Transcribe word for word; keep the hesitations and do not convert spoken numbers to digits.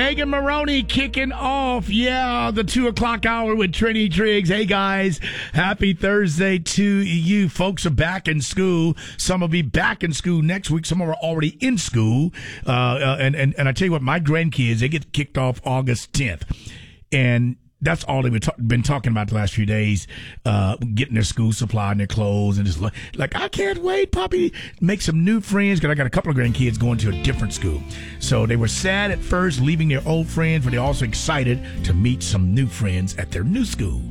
Megan Maroney kicking off, yeah, the two o'clock hour with Trini Triggs. Hey, guys, happy Thursday to you. Folks are back in school. Some will be back in school next week. Some are already in school. Uh, uh, and, and, and I tell you what, my grandkids, they get kicked off August tenth. And that's all they've been, ta- been talking about the last few days, uh, getting their school supply and their clothes. And just like, like I can't wait, Poppy, make some new friends, because I got a couple of grandkids going to a different school. So they were sad at first leaving their old friends, but they're also excited to meet some new friends at their new school.